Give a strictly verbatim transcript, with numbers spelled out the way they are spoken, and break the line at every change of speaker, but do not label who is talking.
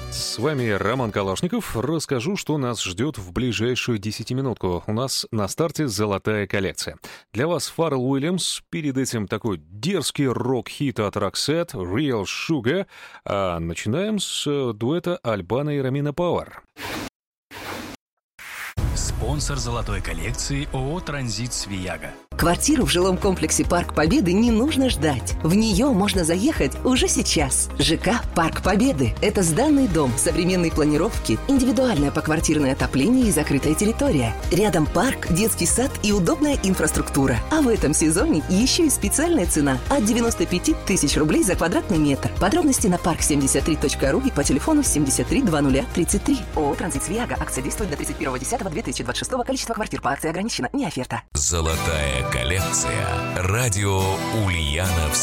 С вами Роман Калашников. Расскажу, что нас ждет в ближайшую десятиминутку. У нас на старте золотая коллекция. Для вас Фаррелл Уильямс, перед этим такой дерзкий рок-хит от Roxette «Real Sugar». А начинаем с дуэта Альбано и Ромина Пауэр.
Спонсор золотой коллекции ООО «Транзит Свияга».
Квартиру в жилом комплексе «Парк Победы» не нужно ждать. В нее можно заехать уже сейчас. ЖК «Парк Победы» — это сданный дом, современной планировки, индивидуальное поквартирное отопление и закрытая территория. Рядом парк, детский сад и удобная инфраструктура. А в этом сезоне еще и специальная цена от девяноста пяти тысяч рублей за квадратный метр. Подробности на парк семьдесят три точка ру и по телефону семьдесят три двадцать тридцать три. ООО «Транзит Свияга». Акция действует до тридцать первого десятого две тысячи двадцать шестого. Количество квартир по акции ограничено. Не оферта.
Золотая коллекция. Радио Ульяновск.